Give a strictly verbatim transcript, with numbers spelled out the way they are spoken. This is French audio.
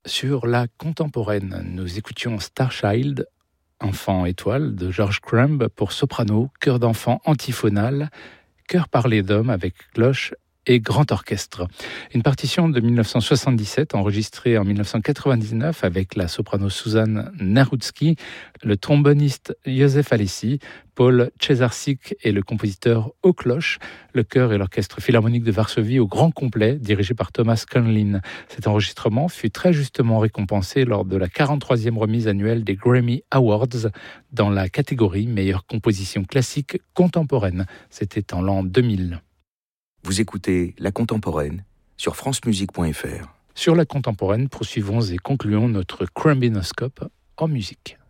Sur la contemporaine, nous écoutions Starchild, Enfant étoile de George Crumb pour soprano, chœur d'enfant antiphonal, chœur parlé d'homme avec cloche et grand orchestre. Une partition de dix-neuf cent soixante-dix-sept enregistrée en dix-neuf cent quatre-vingt-dix-neuf avec la soprano Suzanne Narutsky, le tromboniste Joseph Alessi, Paul Cesarczyk et le compositeur aux cloches, le chœur et l'orchestre philharmonique de Varsovie au grand complet, dirigé par Thomas Conlin. Cet enregistrement fut très justement récompensé lors de la quarante-troisième remise annuelle des Grammy Awards dans la catégorie meilleure composition classique contemporaine. C'était en l'an deux mille. Vous écoutez La Contemporaine sur france musique point f r. Sur La Contemporaine, poursuivons et concluons notre Crumbinoscope en musique.